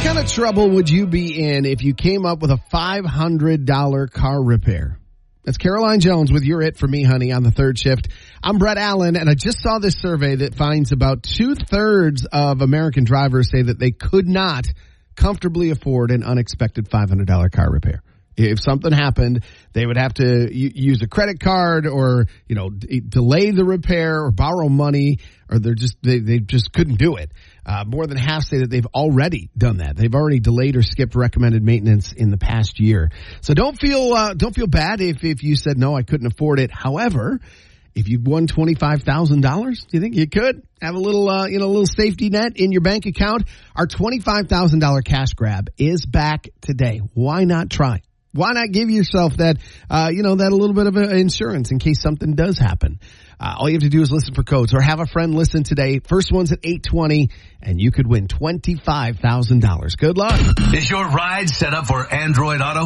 kind of trouble would you be in if you came up with a $500 car repair? That's Caroline Jones with You're It For Me, Honey, on the third shift. I'm Brett Allen, and I just saw this survey that finds about 2/3 of American drivers say that they could not comfortably afford an unexpected $500 car repair. If something happened, they would have to use a credit card or, delay the repair or borrow money, or they just couldn't do it. More than half say that they've already done that. They've already delayed or skipped recommended maintenance in the past year. So don't feel bad if you said, no, I couldn't afford it. However, if you won $25,000, do you think you could have a little safety net in your bank account? Our $25,000 cash grab is back today. Why not try? Why not give yourself that little bit of insurance in case something does happen? All you have to do is listen for codes or have a friend listen today. First one's at 8:20, and you could win $25,000. Good luck. Is your ride set up for Android Auto?